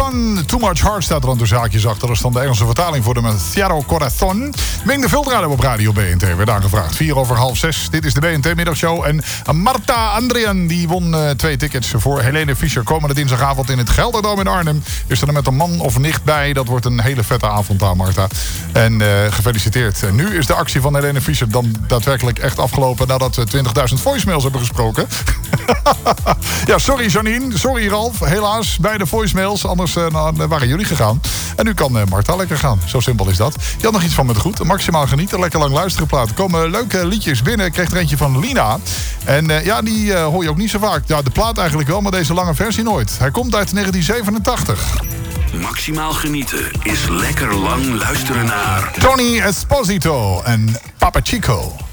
Corazon. Too Much Heart staat er aan de zaakjes achter. Dat is dan de Engelse vertaling voor de Ciaro Corazon. Ming de Vildraden op Radio BNT werd aangevraagd. 5:04. Dit is de BNT-middagshow. En Marta Andrian die won 2 tickets voor Helene Fischer. Komende dinsdagavond in het Gelderdoom in Arnhem. Is er met een man of nicht bij. Dat wordt een hele vette avond aan, Marta. En gefeliciteerd. En nu is de actie van Helene Fischer dan daadwerkelijk echt afgelopen nadat we 20.000 voicemails hebben gesproken. Ja, sorry Janine, sorry Ralf. Helaas, beide voicemails. Anders waren jullie gegaan. En nu kan Marta lekker gaan. Zo simpel is dat. Je had nog iets van me te goed. Maximaal genieten, lekker lang luisteren platen. Er komen leuke liedjes binnen. Ik kreeg er eentje van Lina. En ja, die hoor je ook niet zo vaak. Ja, de plaat eigenlijk wel, maar deze lange versie nooit. Hij komt uit 1987. Maximaal genieten is lekker lang luisteren naar Tony Esposito en Papa Chico.